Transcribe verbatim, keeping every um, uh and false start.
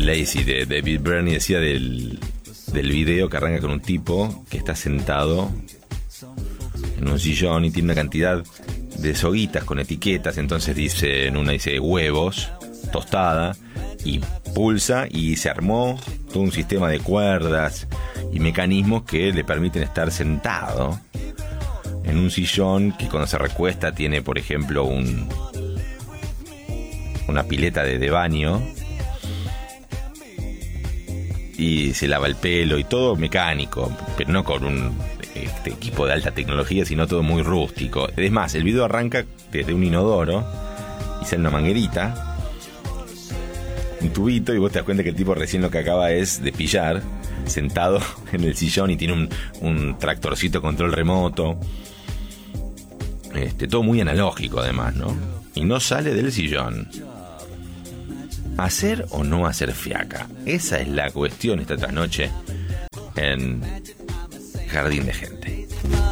Lazy de David Byrne decía del, del video que arranca con un tipo que está sentado en un sillón y tiene una cantidad de soguitas con etiquetas. Entonces dice, en una dice huevos, tostada, y pulsa, y se armó todo un sistema de cuerdas y mecanismos que le permiten estar sentado en un sillón que cuando se recuesta tiene, por ejemplo, un una pileta de, de baño, y se lava el pelo y todo mecánico, pero no con un este, equipo de alta tecnología, sino todo muy rústico. Es más, el video arranca desde un inodoro y sale una manguerita, un tubito, y vos te das cuenta que el tipo recién lo que acaba es de pillar, sentado en el sillón, y tiene un, un tractorcito control remoto, este, todo muy analógico además, ¿no? Y no sale del sillón. ¿Hacer o no hacer fiaca? Esa es la cuestión esta trasnoche en Jardín de Gente.